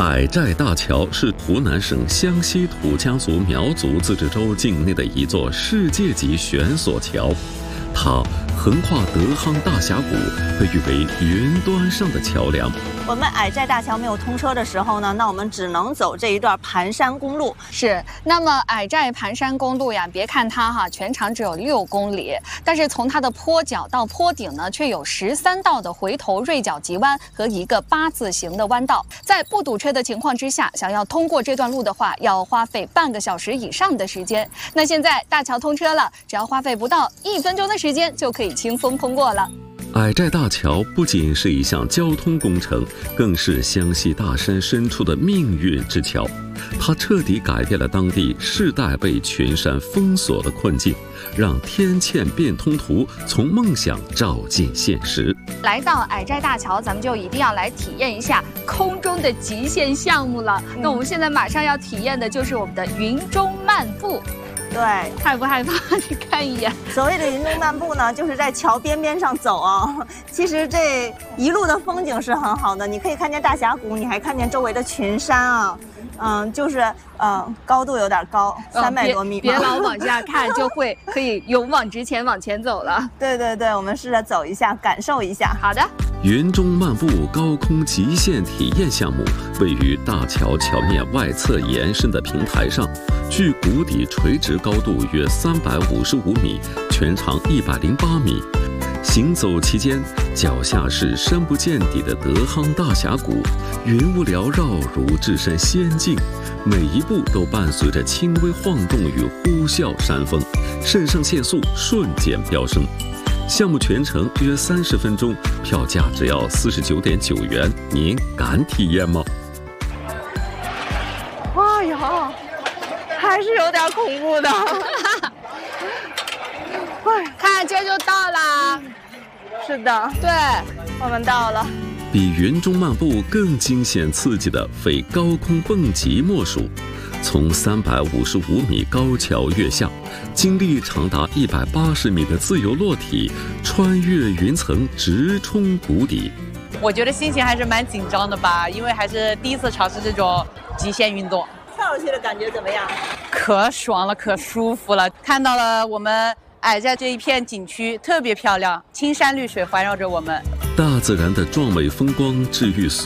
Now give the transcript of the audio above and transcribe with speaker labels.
Speaker 1: 矮寨大桥是湖南省湘西土家族苗族自治州境内的一座世界级悬索桥，它横跨德夯大峡谷，被誉为云端上的桥梁。
Speaker 2: 我们矮寨大桥没有通车的时候呢，那我们只能走这一段盘山公路。
Speaker 3: 是，那么矮寨盘山公路呀，别看它全长只有6公里，但是从它的坡脚到坡顶呢，却有13道的回头锐角急弯和一个8字形的弯道。在不堵车的情况之下，想要通过这段路的话，要花费半个小时以上的时间。那现在大桥通车了，只要花费不到1分钟的时间，就可以轻松通过了。
Speaker 1: 矮寨大桥不仅是一项交通工程，更是湘西大山深处的命运之桥。它彻底改变了当地世代被群山封锁的困境，让天堑变通途从梦想照进现实。
Speaker 3: 来到矮寨大桥，咱们就一定要来体验一下空中的极限项目了。那我们现在马上要体验的就是我们的云中漫步。
Speaker 2: 对，
Speaker 3: 害不害怕？你看一眼。
Speaker 2: 所谓的云中漫步呢，就是在桥边上走啊。其实这一路的风景是很好的，你可以看见大峡谷，你还看见周围的群山啊。高度有点高，300多米。
Speaker 3: 别老往下看，就可以勇往直前往前走了。
Speaker 2: 对对对，我们试着走一下，感受一下。
Speaker 3: 好的。
Speaker 1: 云中漫步高空极限体验项目位于大桥桥面外侧延伸的平台上，距谷底垂直高度约355米，全长108米。行走期间，脚下是深不见底的德夯大峡谷，云雾缭绕如置身仙境，每一步都伴随着轻微晃动与呼啸山风，肾上腺素瞬间飙升。项目全程约30分钟，票价只要49.9元，您敢体验吗？
Speaker 2: 哎呀，还是有点恐怖的。
Speaker 3: 看，这就到了。
Speaker 2: 是的，
Speaker 3: 对，
Speaker 2: 我们到了。
Speaker 1: 比云中漫步更惊险刺激的，非高空蹦极莫属。从355米高桥跃下，经历长达180米的自由落体，穿越云层，直冲谷底。
Speaker 4: 我觉得心情还是蛮紧张的吧，因为还是第一次尝试这种极限运动。
Speaker 2: 跳下去的感觉怎么样？
Speaker 4: 可爽了，可舒服了。看到了我们矮寨这一片景区，特别漂亮，青山绿水环绕着我们。
Speaker 1: 大自然的壮美风光治愈